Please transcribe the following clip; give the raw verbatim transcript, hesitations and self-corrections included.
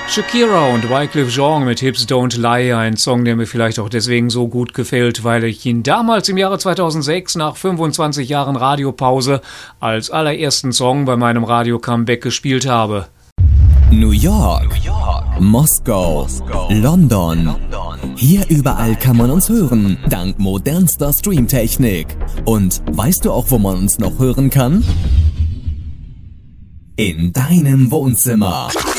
Shakira und Wyclef Jean mit Hips Don't Lie, ein Song, der mir vielleicht auch deswegen so gut gefällt, weil ich ihn damals im Jahre zweitausendsechs nach fünfundzwanzig Jahren Radiopause als allerersten Song bei meinem Radio-Comeback gespielt habe. New York, New York, Moskau, Moskau, London. London. Hier überall kann man uns hören, dank modernster Streamtechnik. Und weißt du auch, wo man uns noch hören kann? In deinem Wohnzimmer.